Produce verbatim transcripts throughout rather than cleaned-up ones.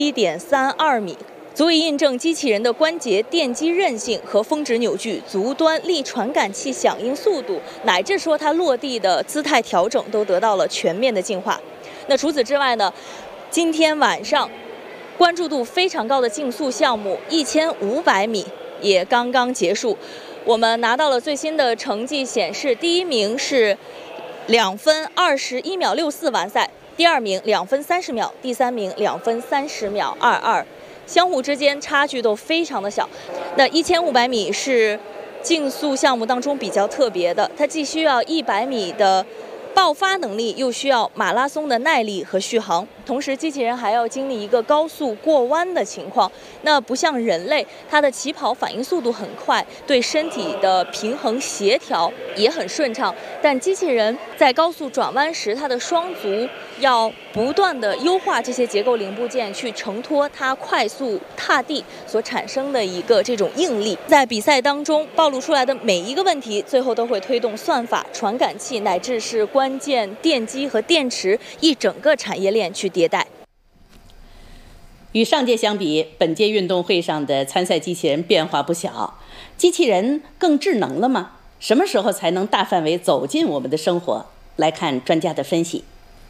一点三二米，足以印证机器人的关节电机韧性和峰值扭矩、足端力传感器响应速度，乃至说它落地的姿态调整都得到了全面的进化。那除此之外呢，今天晚上关注度非常高的竞速项目一千五百米也刚刚结束，我们拿到了最新的成绩显示，第一名是两分二十一秒六四完赛。第二名两分三十秒，第三名两分三十秒二二，相互之间差距都非常的小。那一千五百米是竞速项目当中比较特别的，它既需要一百米的爆发能力，又需要马拉松的耐力和续航，同时机器人还要经历一个高速过弯的情况。那不像人类，它的起跑反应速度很快，对身体的平衡协调也很顺畅。但机器人在高速转弯时，它的双足要不断的优化这些结构零部件，去承托它快速踏地所产生的一个这种应力。在比赛当中暴露出来的每一个问题，最后都会推动算法、传感器乃至是关键电机和电池一整个产业链去迭代。 与上届相比，本届运动会上的参赛机器人变化不小。机器人更智能了吗？什么时候才能大范围走进我们的生活？来看专家的分析。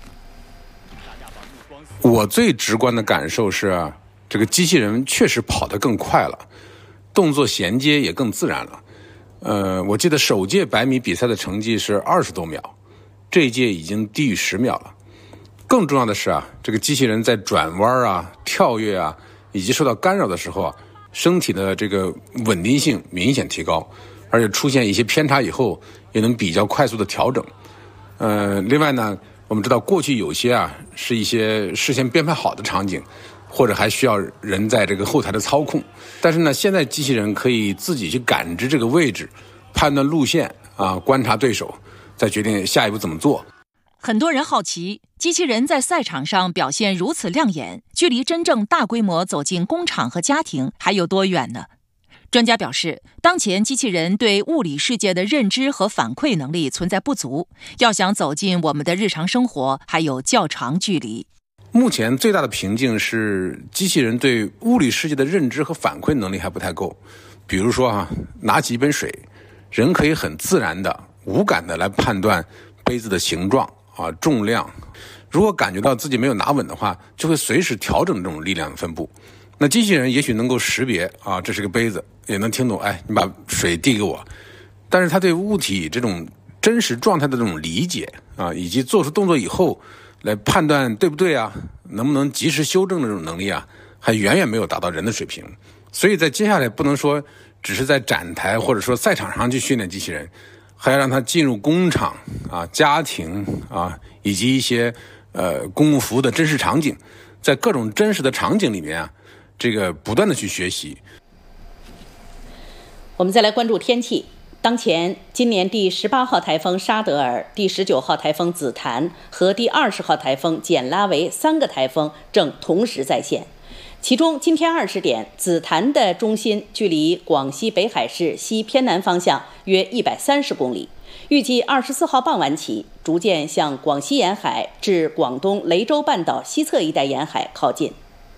我最直观的感受是，这个机器人确实跑得更快了，动作衔接也更自然了。呃，我记得首届百米比赛的成绩是二十多秒，这一届已经低于十秒了。更重要的是啊，这个机器人在转弯啊、跳跃啊，以及受到干扰的时候啊，身体的这个稳定性明显提高，而且出现一些偏差以后，也能比较快速的调整。呃，另外呢，我们知道过去有些啊是一些事先编排好的场景，或者还需要人在这个后台的操控，但是呢，现在机器人可以自己去感知这个位置，判断路线啊，观察对手，再决定下一步怎么做。 很多人好奇，机器人在赛场上表现如此亮眼，距离真正大规模走进工厂和家庭还有多远呢？专家表示，当前机器人对物理世界的认知和反馈能力存在不足，要想走进我们的日常生活，还有较长距离。 目前最大的瓶颈是机器人对物理世界的认知和反馈能力还不太够。比如说啊，拿起一杯水，人可以很自然的、无感的来判断杯子的形状啊、重量。如果感觉到自己没有拿稳的话，就会随时调整这种力量分布。那机器人也许能够识别啊，这是个杯子，也能听懂，哎，你把水递给我。但是它对物体这种真实状态的这种理解啊，以及做出动作以后来判断对不对啊，能不能及时修正的这种能力啊，还远远没有达到人的水平。所以在接下来不能说只是在展台或者说赛场上去训练机器人，还要让它进入工厂啊、家庭啊，以及一些呃公共服务的真实场景，在各种真实的场景里面啊，这个不断的去学习。 我们再来关注天气。当前，今年第十八号台风沙德尔、第十九号台风紫檀和第二十号台风简拉维三个台风正同时在线。其中，今天二十点，紫檀的中心距离广西北海市西偏南方向约一百三十公里，预计二十四号傍晚起，逐渐向广西沿海至广东雷州半岛西侧一带沿海靠近。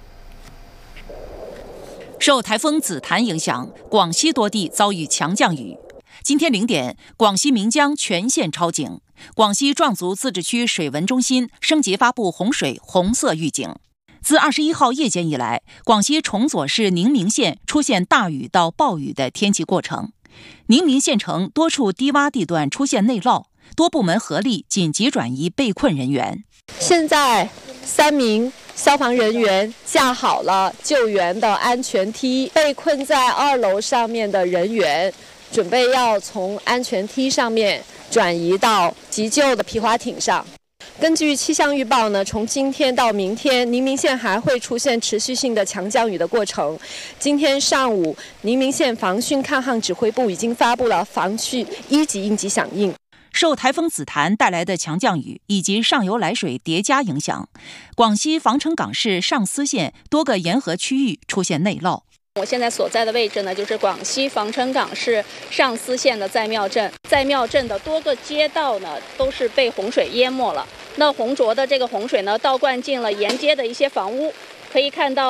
受台风紫檀影响，广西多地遭遇强降雨。今天零点，广西岷江全线超警，广西壮族自治区水文中心升级发布洪水红色预警。自二十一号夜间以来，广西崇左市宁明县出现大雨到暴雨的天气过程，宁明县城多处低洼地段出现内涝，多部门合力紧急转移被困人员。 现在三名消防人员架好了救援的安全梯，被困在二楼上面的人员准备要从安全梯上面转移到急救的皮划艇上。根据气象预报呢，从今天到明天，宁明县还会出现持续性的强降雨的过程。今天上午，宁明县防汛抗旱指挥部已经发布了防汛一级应急响应。 受台风紫檀带来的强降雨以及上游来水叠加影响，广西防城港市上思县多个沿河区域出现内涝。 我现在所在的位置呢，就是广西防城港市上思县的在庙镇。在庙镇的多个街道呢，都是被洪水淹没了。那洪浊的这个洪水呢，倒灌进了沿街的一些房屋，可以看到